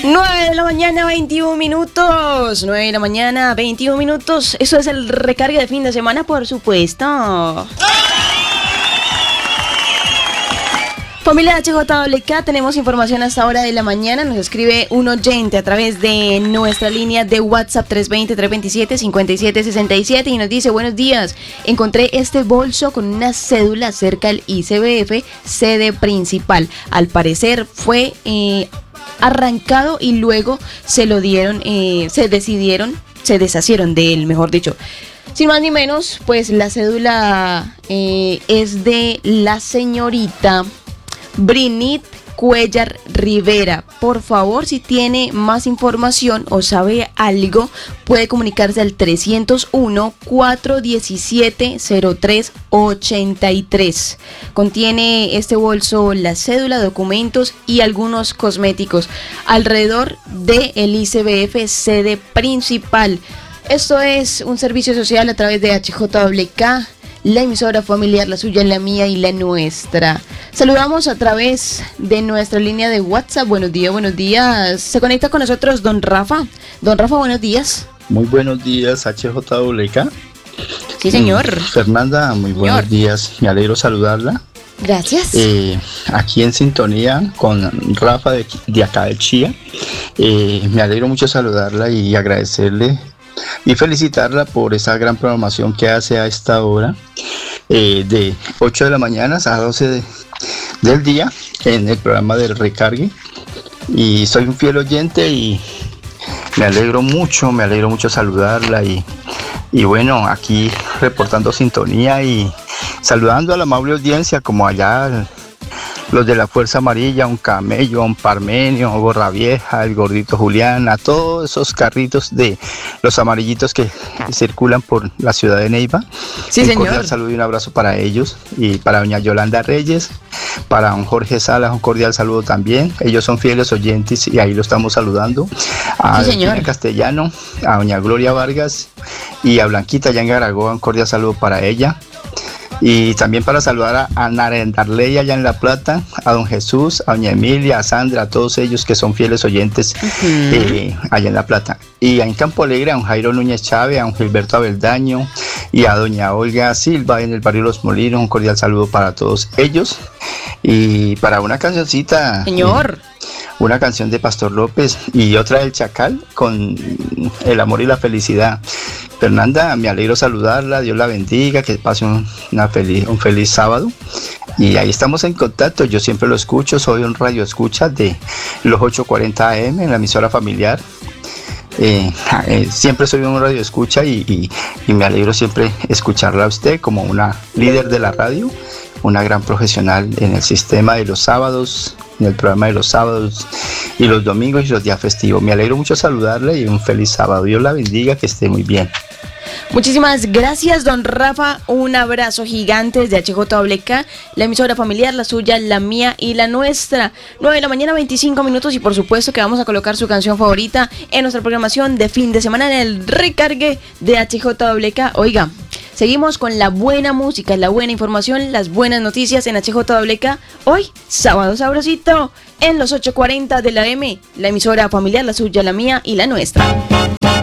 9 de la mañana, 21 minutos. 9 de la mañana, 21 minutos. Eso es el recargue de fin de semana, por supuesto. Familia HJWK, tenemos información hasta ahora de la mañana. Nos escribe un oyente a través de nuestra línea de WhatsApp 320-327-5767 y nos dice: buenos días, encontré este bolso con una cédula cerca del ICBF, sede principal. Al parecer fue arrancado y luego se lo dieron, se deshacieron de él, mejor dicho. Sin más ni menos, pues la cédula es de la señorita Brinit Cuellar Rivera. Por favor, si tiene más información o sabe algo, puede comunicarse al 301-417-0383. Contiene este bolso la cédula, documentos y algunos cosméticos alrededor del ICBF, sede principal. Esto es un servicio social a través de HJWK, la emisora familiar, la suya, la mía y la nuestra. Saludamos a través de nuestra línea de WhatsApp. Buenos días, buenos días. Se conecta con nosotros don Rafa. Don Rafa, buenos días. Muy buenos días, HJWK. Sí, señor. Fernanda, muy buenos días. Me alegro saludarla. Gracias. Aquí en sintonía con Rafa de acá de Chía. Me alegro mucho saludarla y agradecerle y felicitarla por esa gran programación que hace a esta hora, de 8 de la mañana a 12 del día, en el programa del recargue. Y soy un fiel oyente y me alegro mucho saludarla y bueno, aquí reportando sintonía y saludando a la amable audiencia, como allá los de la Fuerza Amarilla, un Camello, un Parmenio, Gorra Vieja, el Gordito Julián, a todos esos carritos de los amarillitos que circulan por la ciudad de Neiva. Sí, un señor. Cordial saludo y un abrazo para ellos, y para doña Yolanda Reyes, para don Jorge Salas, un cordial saludo también. Ellos son fieles oyentes y ahí lo estamos saludando. A sí, señor. Castellano, a doña Gloria Vargas y a Blanquita allá en Garagoa, un cordial saludo para ella. Y también para saludar a Narendarley allá en La Plata, a don Jesús, a doña Emilia, a Sandra, a todos ellos que son fieles oyentes allá en La Plata. Y en Campo Alegre a don Jairo Núñez Chávez, a don Gilberto Abeldaño y a doña Olga Silva en el barrio Los Molinos, un cordial saludo para todos ellos. Y para una cancioncita, señor, una canción de Pastor López y otra del Chacal con El amor y la felicidad. Fernanda, me alegro saludarla, Dios la bendiga, que pase un feliz sábado. Y ahí estamos en contacto, yo siempre lo escucho, soy un radio escucha de los 8:40 AM en la emisora familiar. Siempre soy un radio escucha y me alegro siempre escucharla a usted como una líder de la radio, una gran profesional en el sistema de los sábados, en el programa de los sábados y los domingos y los días festivos. Me alegro mucho saludarle y un feliz sábado. Dios la bendiga, que esté muy bien. Muchísimas gracias, don Rafa. Un abrazo gigante desde HJWK, la emisora familiar, la suya, la mía y la nuestra. 9 de la mañana, 25 minutos, y por supuesto que vamos a colocar su canción favorita en nuestra programación de fin de semana en el recargue de HJWK. Oiga, seguimos con la buena música, la buena información, las buenas noticias en HJWK. Hoy, sábado sabrosito, en los 8:40 de la M, la emisora familiar, la suya, la mía y la nuestra.